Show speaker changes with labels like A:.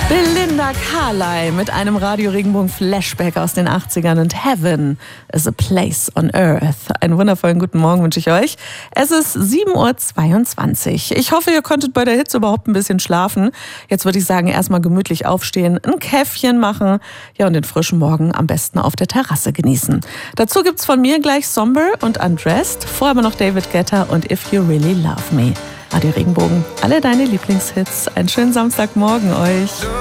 A: Belinda Carlisle mit einem Radio-Regenbogen-Flashback aus den 80ern und Heaven is a place on earth. Einen wundervollen guten Morgen wünsche ich euch. Es ist 7:22 Uhr. Ich hoffe, ihr konntet bei der Hitze überhaupt ein bisschen schlafen. Jetzt würde ich sagen, erstmal gemütlich aufstehen, ein Käffchen machen, ja, und den frischen Morgen am besten auf der Terrasse genießen. Dazu gibt's von mir gleich Somber und Undressed, vorher aber noch David Guetta und If You Really Love Me. Radio Regenbogen, alle deine Lieblingshits. Einen schönen Samstagmorgen euch.